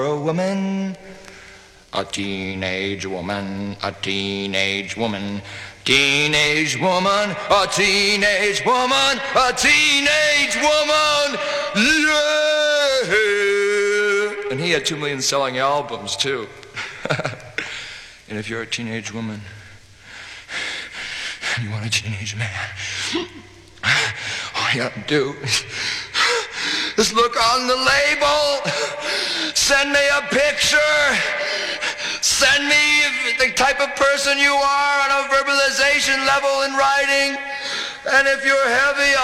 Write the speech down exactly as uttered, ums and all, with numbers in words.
A woman, a teenage woman, a teenage woman, teenage woman, a teenage woman, a teenage woman, yeah! And he had two million selling albums too. And if you're a teenage woman, and you want a teenage man, all you have to do is look on the label, send me a picture, send me the type of person you are on a verbalization level in writing, and if you're heavy,